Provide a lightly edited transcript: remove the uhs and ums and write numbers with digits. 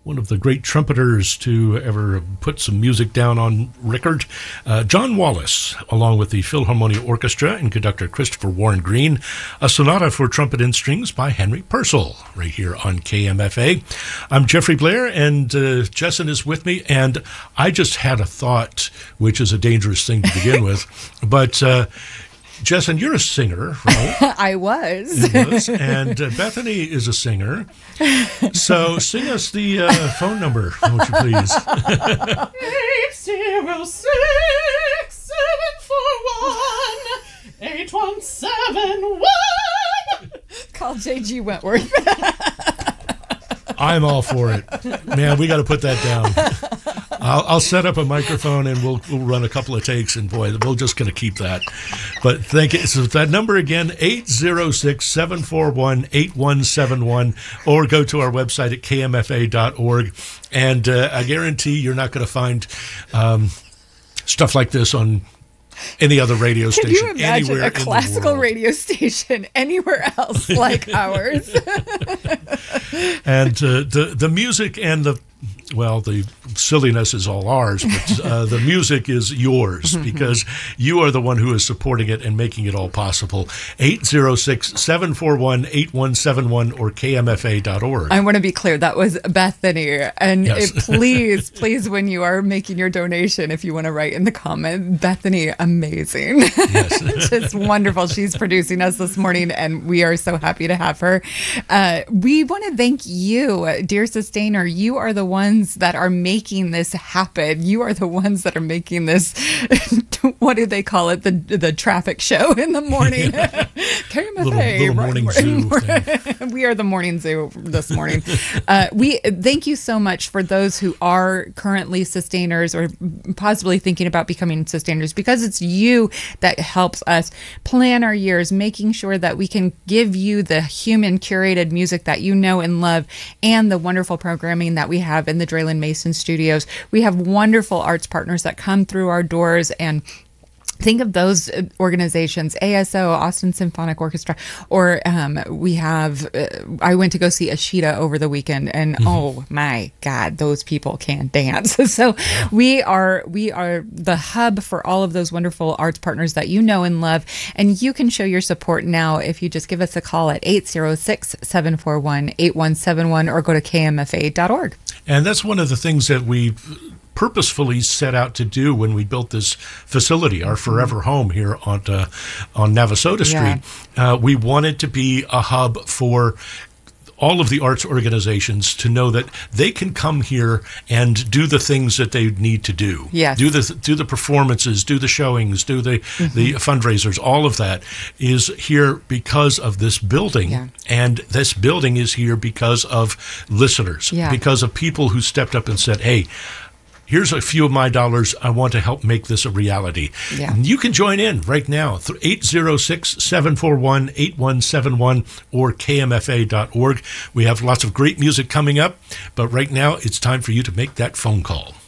one of the great trumpeters to ever put some music down on record, John Wallace, along with the Philharmonia Orchestra and conductor Christopher Warren Green, a sonata for trumpet and strings by Henry Purcell, right here on KMFA. I'm Jeffrey Blair, and Jessen is with me, and I just had a thought, which is a dangerous thing to begin with, but Jessen, you're a singer, right? I was. And Bethany is a singer. So sing us the phone number, won't you please? 806-741-8171. Call J.G. Wentworth. I'm all for it. Man, we got to put that down. I'll set up a microphone and we'll run a couple of takes, and boy, we're just going to keep that. But thank you. So that number again, 806-741-8171, or go to our website at kmfa.org. And I guarantee you're not going to find stuff like this on any other radio station. Can you imagine a classical radio station anywhere else like ours? And the music and the silliness is all ours, but the music is yours because you are the one who is supporting it and making it all possible. 806-741-8171 or kmfa.org. I want to be clear, that was Bethany. And yes. Please, when you are making your donation, if you want to write in the comment, Bethany, amazing. Yes. Just wonderful. She's producing us this morning, and we are so happy to have her. We want to thank you, dear Sustainer. You are the ones that are making this happen. You are the ones that are making this, what do they call it? The traffic show in the morning. Yeah. KMFA. Little morning zoo thing. We are the morning zoo this morning. We thank you so much for those who are currently sustainers or possibly thinking about becoming sustainers, because it's you that helps us plan our years, making sure that we can give you the human curated music that you know and love, and the wonderful programming that we have in the Draylen Mason Studios. We have wonderful arts partners that come through our doors, and think of those organizations, ASO, Austin Symphonic Orchestra, or we have, I went to go see Ashita over the weekend, and oh my God, those people can dance. So we are the hub for all of those wonderful arts partners that you know and love, and you can show your support now if you just give us a call at 806-741-8171 or go to kmfa.org. And that's one of the things that we purposefully set out to do when we built this facility, our forever home here on Navasota Street. Yeah. We wanted to be a hub for all of the arts organizations to know that they can come here and do the things that they need to do. Yes. Do the performances, do the showings, do the fundraisers. All of that is here because of this building. Yeah. And this building is here because of listeners, because of people who stepped up and said, hey, here's a few of my dollars. I want to help make this a reality. Yeah. And you can join in right now, 806-741-8171 or kmfa.org. We have lots of great music coming up, but right now it's time for you to make that phone call.